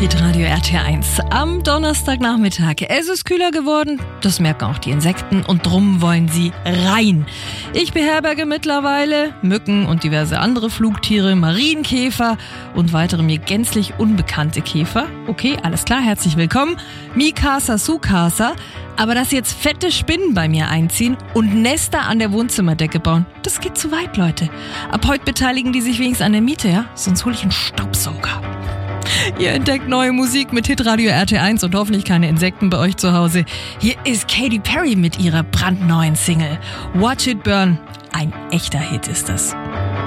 Hitradio RT1 am Donnerstagnachmittag. Es ist kühler geworden, das merken auch die Insekten und drum wollen sie rein. Ich beherberge mittlerweile Mücken und diverse andere Flugtiere, Marienkäfer und weitere mir gänzlich unbekannte Käfer. Okay, alles klar, herzlich willkommen. Mikasa, Sukasa. Aber dass jetzt fette Spinnen bei mir einziehen und Nester an der Wohnzimmerdecke bauen, das geht zu weit, Leute. Ab heute beteiligen die sich wenigstens an der Miete, ja? Sonst hole ich einen Staubsauger. Ihr entdeckt neue Musik mit Hitradio RT1 und hoffentlich keine Insekten bei euch zu Hause. Hier ist Katy Perry mit ihrer brandneuen Single Watch It Burn. Ein echter Hit ist das.